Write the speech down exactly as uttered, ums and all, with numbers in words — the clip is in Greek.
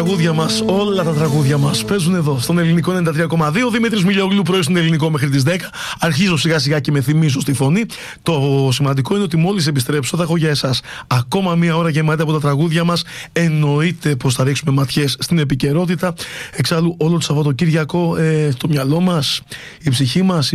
τραγούδια μας, όλα τα τραγούδια μας παίζουν εδώ στον Ελληνικό ενενήντα τρία κόμμα δύο. Δημήτρης Μιλιογλου, πρωί στον Ελληνικό μέχρι τις δέκα. Αρχίζω σιγά σιγά και με θυμίζω στη φωνή. Το σημαντικό είναι ότι μόλις επιστρέψω θα έχω για εσάς ακόμα μία ώρα γεμάτη από τα τραγούδια μας. Εννοείται πως θα ρίξουμε ματιές στην επικαιρότητα. Εξάλλου όλο το Σαββατοκύριακο ε, το μυαλό μας, η ψυχή μας,